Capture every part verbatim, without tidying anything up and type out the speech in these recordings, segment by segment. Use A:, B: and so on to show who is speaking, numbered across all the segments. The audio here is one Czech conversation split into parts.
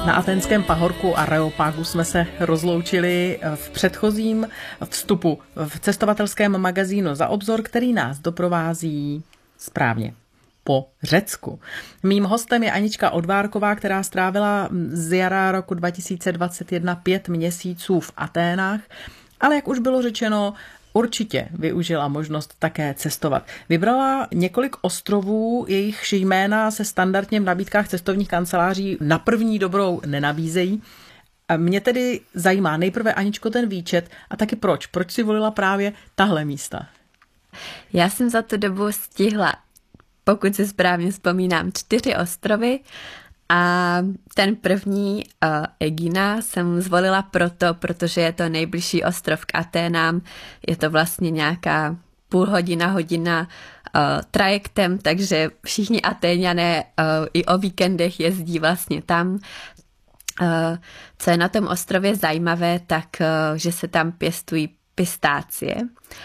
A: Na aténském pahorku Areopágu jsme se rozloučili v předchozím vstupu v cestovatelském magazínu Za obzor, který nás doprovází správně po Řecku. Mým hostem je Anička Odvárková, která strávila z jara roku dva tisíce dvacet jedna pět měsíců v Aténách, ale jak už bylo řečeno, určitě využila možnost také cestovat. Vybrala několik ostrovů, jejichž jména se standardně v nabídkách cestovních kanceláří na první dobrou nenabízejí. Mě tedy zajímá nejprve, Aničko, ten výčet a taky proč. Proč si volila právě tahle místa?
B: Já jsem za tu dobu stihla, pokud si správně vzpomínám, čtyři ostrovy a ten první, uh, Egina, jsem zvolila proto, protože je to nejbližší ostrov k Aténám. Je to vlastně nějaká půl hodina, hodina uh, trajektem, takže všichni Atéňané uh, i o víkendech jezdí vlastně tam. Uh, co je na tom ostrově zajímavé, tak uh, že se tam pěstují pistácie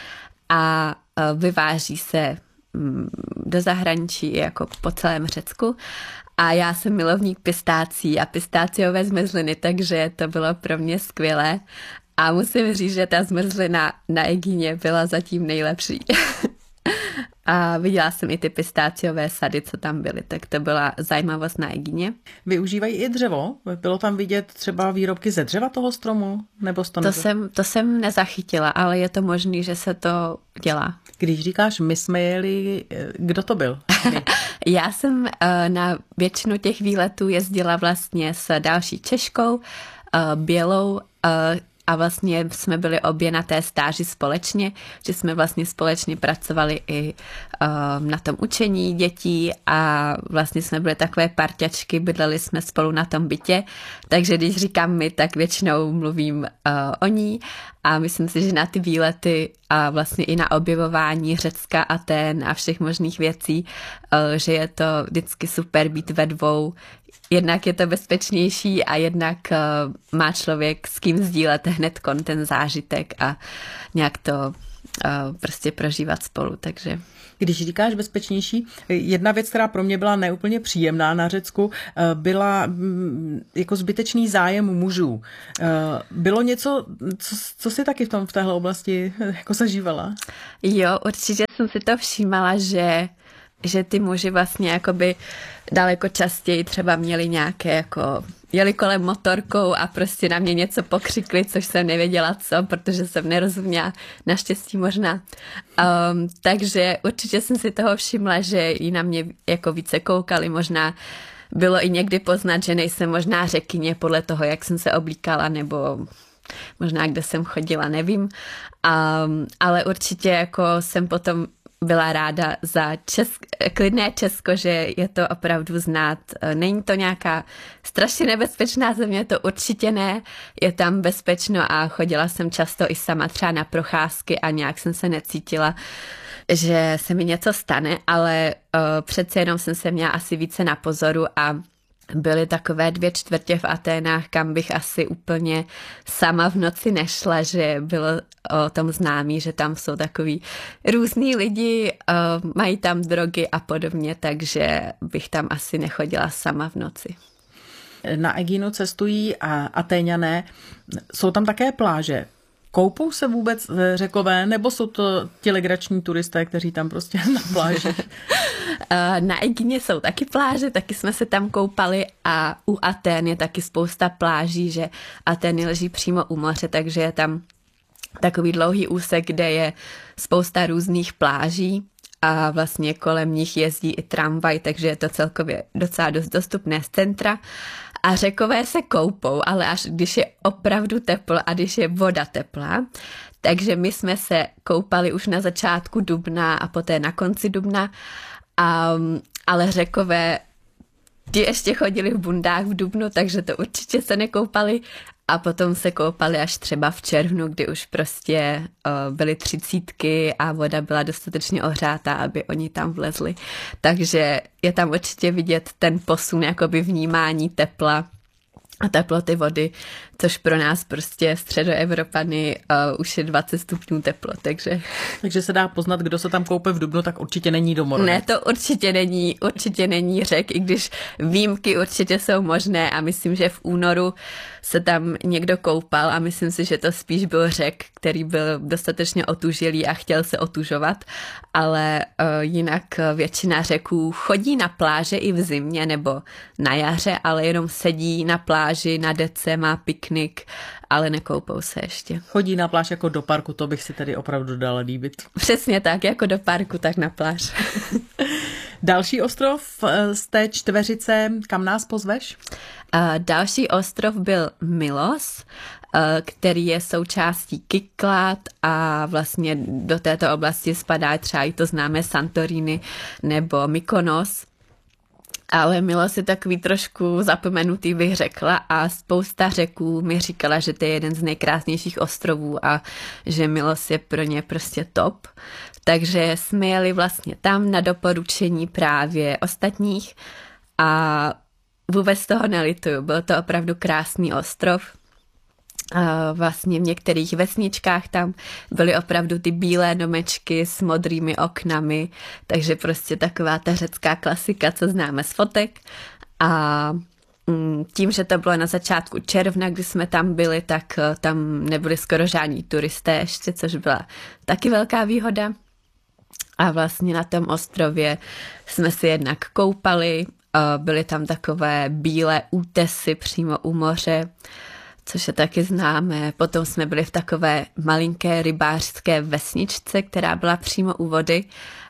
B: a uh, vyváží se um, do zahraničí jako po celém Řecku. A já jsem milovník pistácií a pistáciové zmrzliny, takže to bylo pro mě skvělé. A musím říct, že ta zmrzlina na Egině byla zatím nejlepší. A viděla jsem i ty pistáciové sady, co tam byly, tak to byla zajímavost na Egině.
A: Využívají i dřevo? Bylo tam vidět třeba výrobky ze dřeva toho stromu? Nebo to,
B: to, jsem, to jsem nezachytila, ale je to možný, že se to dělá.
A: Když říkáš, my jsme jeli, kdo to byl?
B: Já jsem na většinu těch výletů jezdila vlastně s další Češkou, Bělou, a vlastně jsme byli obě na té stáži společně, že jsme vlastně společně pracovali i um, na tom učení dětí a vlastně jsme byli takové parťačky, bydleli jsme spolu na tom bytě, takže když říkám my, tak většinou mluvím uh, o ní a myslím si, že na ty výlety a vlastně i na objevování Řecka, Atén a všech možných věcí, uh, že je to vždycky super být ve dvou. Jednak je to bezpečnější a jednak uh, má člověk s kým sdílet hned ten zážitek a nějak to uh, prostě prožívat spolu, takže...
A: Když říkáš bezpečnější, jedna věc, která pro mě byla neúplně příjemná na Řecku, byla jako zbytečný zájem mužů. Bylo něco, co, co jsi taky v tom v téhle oblasti jako zažívala?
B: Jo, určitě jsem si to všímala, že že ty muži vlastně jakoby daleko častěji třeba měli nějaké jako, jeli kolem motorkou a prostě na mě něco pokřikli, což jsem nevěděla co, protože jsem nerozuměla, naštěstí možná. Um, takže určitě jsem si toho všimla, že i na mě jako více koukali, možná bylo i někdy poznat, že nejsem možná řekyně podle toho, jak jsem se oblíkala, nebo možná kde jsem chodila, nevím. Um, ale určitě jako jsem potom byla ráda za česk, klidné Česko, že je to opravdu znát. Není to nějaká strašně nebezpečná země, to určitě ne. Je tam bezpečno a chodila jsem často i sama třeba na procházky a nějak jsem se necítila, že se mi něco stane, ale uh, přece jenom jsem se měla asi více na pozoru a byly takové dvě čtvrtě v Aténách, kam bych asi úplně sama v noci nešla, že bylo o tom známý, že tam jsou takový různý lidi, mají tam drogy a podobně, takže bych tam asi nechodila sama v noci.
A: Na Eginu cestují a Atéňané, jsou tam také pláže. Koupou se vůbec Řekové, nebo jsou to ti legrační turisté, kteří tam prostě na pláži?
B: Na Egině jsou taky pláže, taky jsme se tam koupali a u Atén je taky spousta pláží, že Atény leží přímo u moře, takže je tam takový dlouhý úsek, kde je spousta různých pláží a vlastně kolem nich jezdí i tramvaj, takže je to celkově docela dost dostupné z centra. A Řekové se koupou, ale až když je opravdu teplo a když je voda teplá. Takže my jsme se koupali už na začátku dubna a poté na konci dubna. A, ale Řekové, ti ještě chodili v bundách v dubnu, takže to určitě se nekoupali. A potom se koupali až třeba v červnu, kdy už prostě uh, byly třicítky a voda byla dostatečně ohřátá, aby oni tam vlezli. Takže je tam určitě vidět ten posun jakoby vnímání tepla a teploty vody, což pro nás prostě středoevropany uh, už je dvacet stupňů teplo, takže...
A: Takže se dá poznat, kdo se tam koupe v dubnu, tak určitě není domorodec.
B: Ne, to určitě není, určitě není řek, i když výjimky určitě jsou možné a myslím, že v únoru se tam někdo koupal a myslím si, že to spíš byl řek, který byl dostatečně otužilý a chtěl se otužovat, ale uh, jinak většina řeků chodí na pláže i v zimě nebo na jaře, ale jenom sedí na pláži, na dece, má piknik, ale nekoupou se ještě.
A: Chodí na pláž jako do parku, to bych si tady opravdu dala líbit.
B: Přesně tak, jako do parku, tak na pláž.
A: Další ostrov z té čtveřice, kam nás pozveš?
B: Další ostrov byl Milos, který je součástí Kyklad a vlastně do této oblasti spadá třeba i to známé Santorini nebo Mykonos. Ale Milos je takový trošku zapomenutý, bych řekla, a spousta řeků mi říkala, že to je jeden z nejkrásnějších ostrovů a že Milos je pro ně prostě top. Takže jsme jeli vlastně tam na doporučení právě ostatních a vůbec toho nelituju. Byl to opravdu krásný ostrov. A vlastně v některých vesničkách tam byly opravdu ty bílé domečky s modrými oknami, takže prostě taková ta řecká klasika, co známe z fotek. A tím, že to bylo na začátku června, kdy jsme tam byli, tak tam nebyli skoro žádní turisté ještě, což byla taky velká výhoda. A vlastně na tom ostrově jsme si jednak koupali, byly tam takové bílé útesy přímo u moře, což je taky známé. Potom jsme byli v takové malinké rybářské vesničce, která byla přímo u vody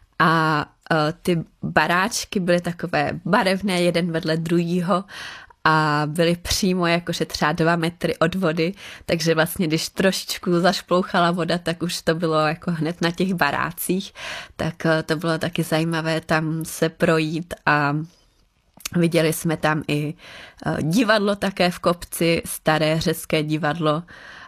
B: a ty baráčky byly takové barevné, jeden vedle druhýho a byly přímo jakože třeba dva metry od vody, takže vlastně když trošičku zašplouchala voda, tak už to bylo jako hned na těch barácích, tak to bylo taky zajímavé tam se projít a viděli jsme tam i divadlo také v kopci, staré řecké divadlo.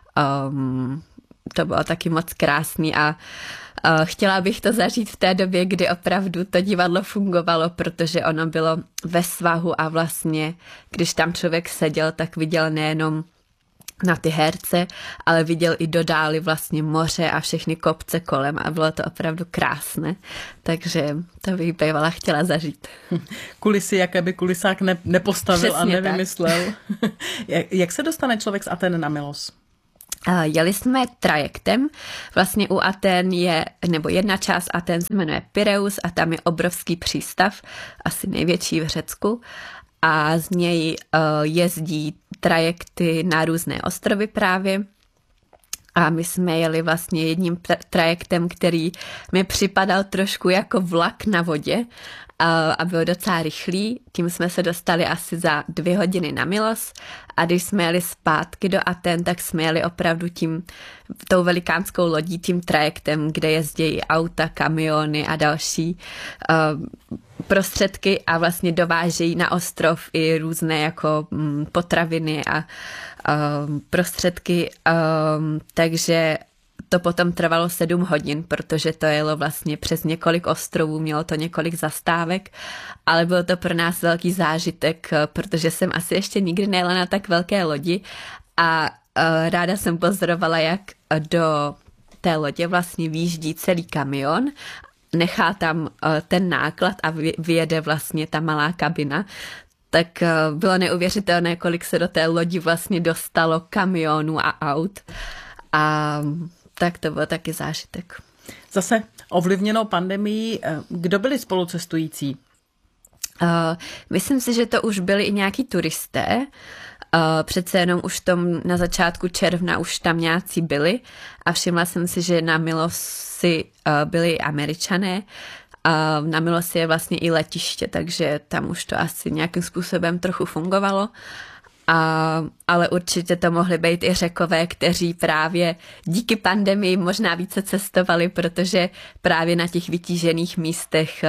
B: Um, to bylo taky moc krásný a uh, chtěla bych to zažít v té době, kdy opravdu to divadlo fungovalo, protože ono bylo ve svahu a vlastně, když tam člověk seděl, tak viděl nejenom na ty herce, ale viděl i do dály vlastně moře a všechny kopce kolem a bylo to opravdu krásné, takže to bych bývala chtěla zažít.
A: Kulisy, jaké by kulisák ne, nepostavil
B: Přesně
A: a nevymyslel. jak, jak se dostane člověk z Aten na Milos?
B: Jeli jsme trajektem, vlastně u Aten je, nebo jedna část Aten se jmenuje Pireus a tam je obrovský přístav, asi největší v Řecku a z něj uh, jezdí trajekty na různé ostrovy právě a my jsme jeli vlastně jedním trajektem, který mi připadal trošku jako vlak na vodě a, a byl docela rychlý. Tím jsme se dostali asi za dvě hodiny na Milos a když jsme jeli zpátky do Aten, tak jsme jeli opravdu tím, tou velikánskou lodí, tím trajektem, kde jezdí auta, kamiony a další uh, prostředky a vlastně dovážejí na ostrov i různé jako um, potraviny a um, prostředky, um, takže to potom trvalo sedm hodin, protože to jelo vlastně přes několik ostrovů, mělo to několik zastávek, ale byl to pro nás velký zážitek, protože jsem asi ještě nikdy nejela na tak velké lodi a uh, ráda jsem pozorovala, jak do té lodě vlastně výjíždí celý kamion, nechá tam uh, ten náklad a vyjede vlastně ta malá kabina, tak uh, bylo neuvěřitelné, kolik se do té lodi vlastně dostalo kamionů a aut a tak to byl taky zážitek.
A: Zase ovlivněno pandemií, kdo byli spolucestující?
B: Uh, myslím si, že to už byli i nějaký turisté. Uh, přece jenom už tom na začátku června už tam nějací byli a všimla jsem si, že na Milosi uh, byli Američané. Uh, na Milosi je vlastně i letiště, takže tam už to asi nějakým způsobem trochu fungovalo. A, ale určitě to mohly být i Řekové, kteří právě díky pandemii možná více cestovali, protože právě na těch vytížených místech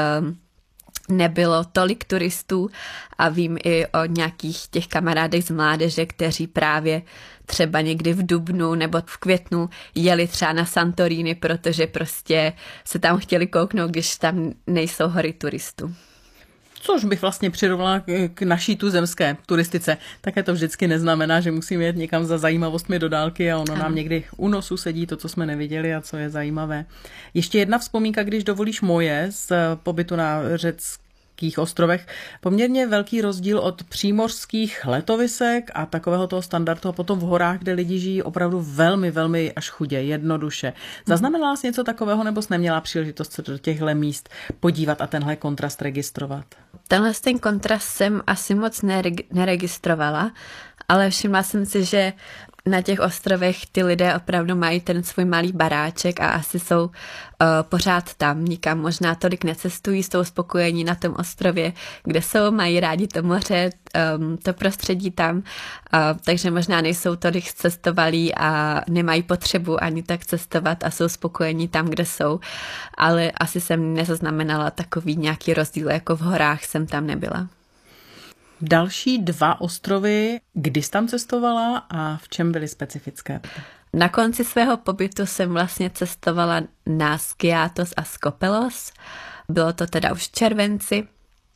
B: nebylo tolik turistů a vím i o nějakých těch kamarádech z mládeže, kteří právě třeba někdy v dubnu nebo v květnu jeli třeba na Santorini, protože prostě se tam chtěli kouknout, když tam nejsou hory turistů.
A: což bych vlastně přirovnala k naší tuzemské turistice. Také to vždycky neznamená, že musíme jet někam za zajímavostmi do dálky a ono nám někdy u nosu sedí to, co jsme neviděli a co je zajímavé. Ještě jedna vzpomínka, když dovolíš moje z pobytu na řeckých ostrovech. Poměrně velký rozdíl od přímořských letovisek a takového toho standardu a potom v horách, kde lidi žijí opravdu velmi, velmi až chudě, jednoduše. Zaznamenala jsi něco takového nebo jsi neměla příležitost se do těchto míst podívat a tenhle kontrast registrovat?
B: Tenhle ten kontrast jsem asi moc nereg- neregistrovala, ale všimla jsem si, že na těch ostrovech ty lidé opravdu mají ten svůj malý baráček a asi jsou uh, pořád tam, nikam možná tolik necestují, jsou spokojení na tom ostrově, kde jsou, mají rádi to moře, um, to prostředí tam, uh, takže možná nejsou tolik cestovalí a nemají potřebu ani tak cestovat a jsou spokojení tam, kde jsou, ale asi jsem nezaznamenala takový nějaký rozdíl, jako v horách jsem tam nebyla.
A: Další dva ostrovy, kdy jsi tam cestovala a v čem byly specifické?
B: Na konci svého pobytu jsem vlastně cestovala na Skiathos a Skopelos. Bylo to teda už v červenci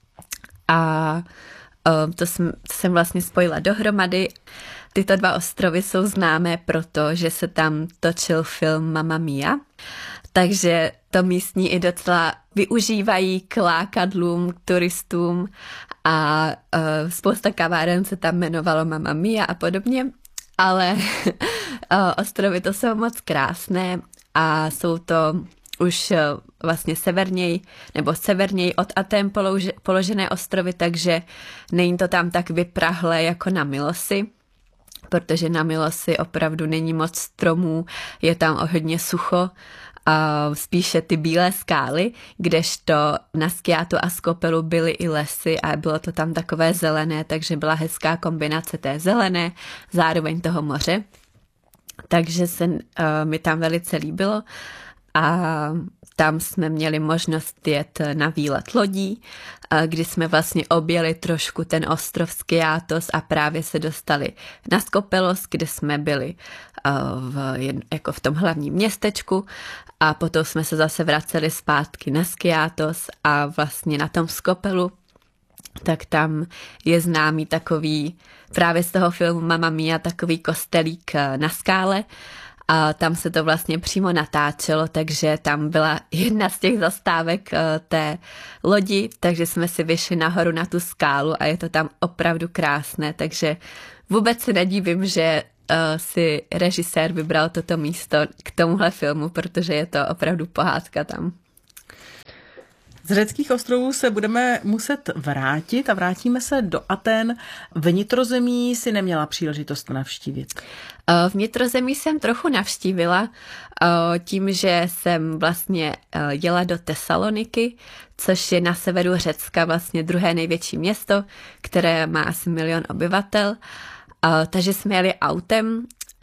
B: a to jsem, to jsem vlastně spojila dohromady. Tyto dva ostrovy jsou známé proto, že se tam točil film Mamma Mia, takže to místní i docela využívají k lákadlům, k turistům a uh, spousta kaváren se tam jmenovalo Mamma Mia a podobně, ale uh, ostrovy to jsou moc krásné a jsou to už uh, vlastně severněji nebo severněji od Athén polož, položené ostrovy, takže není to tam tak vyprahlé jako na Milosi, protože na Milosi opravdu není moc stromů, je tam hodně sucho, a spíše ty bílé skály, kdežto na Skiathu a Skopelu byly i lesy a bylo to tam takové zelené, takže byla hezká kombinace té zelené, zároveň toho moře. Takže se uh, mi tam velice líbilo a tam jsme měli možnost jet na výlet lodí, kdy jsme vlastně objeli trošku ten ostrov Skiathos a právě se dostali na Skopelos, kde jsme byli v, jako v tom hlavním městečku a potom jsme se zase vraceli zpátky na Skiathos a vlastně na tom Skopelu, tak tam je známý takový, právě z toho filmu Mamma Mia, takový kostelík na skále. A tam se to vlastně přímo natáčelo, takže tam byla jedna z těch zastávek té lodi, takže jsme si vyšli nahoru na tu skálu a je to tam opravdu krásné, takže vůbec se nedivím, že si režisér vybral toto místo k tomuhle filmu, protože je to opravdu pohádka tam.
A: Z řeckých ostrovů se budeme muset vrátit a vrátíme se do Athén. Vnitrozemí si neměla příležitost navštívit.
B: Vnitrozemí jsem trochu navštívila tím, že jsem vlastně jela do Tesaloniky, což je na severu Řecka vlastně druhé největší město, které má asi milion obyvatel. Takže jsme jeli autem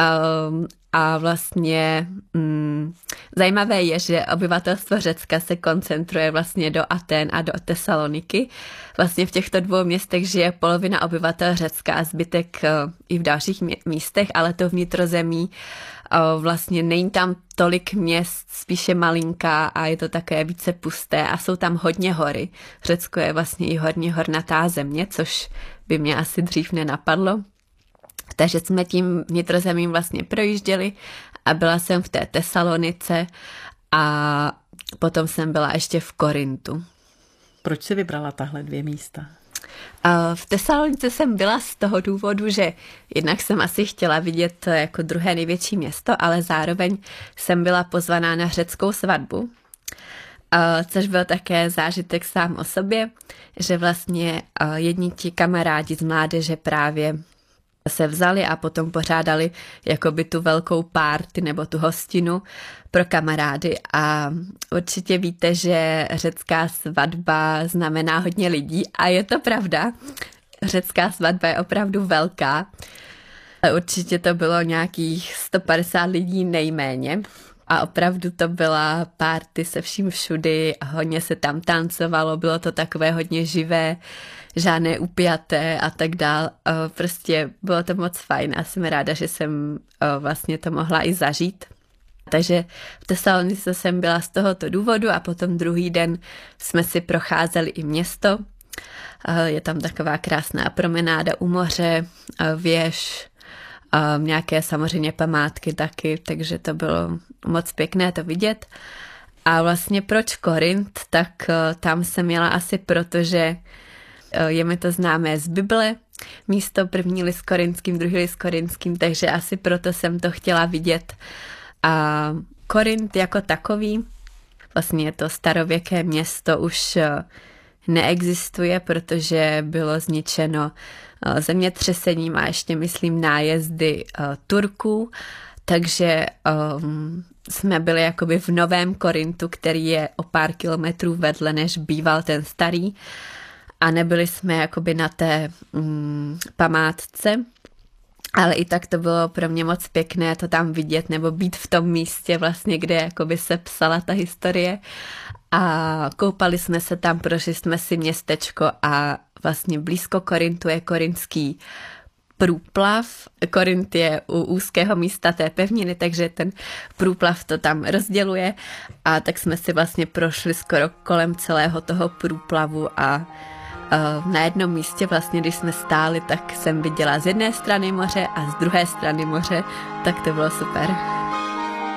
B: a vlastně mm, zajímavé je, že obyvatelstvo Řecka se koncentruje vlastně do Athén a do Tesaloniky. Vlastně v těchto dvou městech žije polovina obyvatel Řecka a zbytek uh, i v dalších místech, ale to vnitrozemí uh, vlastně není tam tolik měst, spíše malinká a je to také více pusté a jsou tam hodně hory. Řecko je vlastně i hodně hornatá země, což by mě asi dřív nenapadlo. Takže jsme tím vnitrozemím vlastně projížděli a byla jsem v té Tesalonice a potom jsem byla ještě v Korintu.
A: Proč jsi vybrala tahle dvě místa?
B: V Tesalonice jsem byla z toho důvodu, že jednak jsem asi chtěla vidět jako druhé největší město, ale zároveň jsem byla pozvaná na řeckou svatbu, což byl také zážitek sám o sobě, že vlastně jedni ti kamarádi z mládeže právě se vzali a potom pořádali jakoby tu velkou party nebo tu hostinu pro kamarády a určitě víte, že řecká svatba znamená hodně lidí a je to pravda. Řecká svatba je opravdu velká. Určitě to bylo nějakých sto padesát lidí nejméně a opravdu to byla party se vším všudy, hodně se tam tancovalo, bylo to takové hodně živé, žádné upjaté a tak dál. Prostě bylo to moc fajn a jsem ráda, že jsem vlastně to mohla i zažít. Takže v Tesalonice jsem byla z tohoto důvodu a potom druhý den jsme si procházeli i město Je tam taková krásná promenáda u moře, věž, nějaké samozřejmě památky taky, takže to bylo moc pěkné to vidět. A vlastně proč Korint, tak tam jsem jela asi proto, že je mi to známé z Bible, místo první list Korinským, druhý list Korinským, takže asi proto jsem to chtěla vidět. A Korint jako takový, vlastně je to starověké město, už neexistuje, protože bylo zničeno zemětřesením a ještě myslím nájezdy Turků, takže um, jsme byli jakoby v Novém Korintu, který je o pár kilometrů vedle, než býval ten starý, a nebyli jsme jakoby na té um, památce, ale i tak to bylo pro mě moc pěkné to tam vidět, nebo být v tom místě vlastně, kde jakoby se psala ta historie. A koupali jsme se tam, prošli jsme si městečko a vlastně blízko Korintu je korintský průplav. Korint je u úzkého místa té pevniny, takže ten průplav to tam rozděluje, a tak jsme si vlastně prošli skoro kolem celého toho průplavu a uh, na jednom místě vlastně, když jsme stáli, tak jsem viděla z jedné strany moře a z druhé strany moře, tak to bylo super.